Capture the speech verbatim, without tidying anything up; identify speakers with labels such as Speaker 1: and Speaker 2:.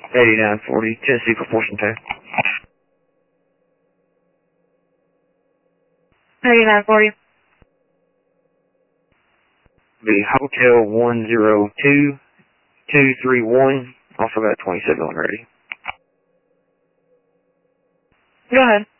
Speaker 1: eighty-nine forty, Tennessee Proportion two.
Speaker 2: eighty-nine forty.
Speaker 1: Be Hotel one zero two two three one. Also got twenty-seven on ready.
Speaker 2: Go ahead.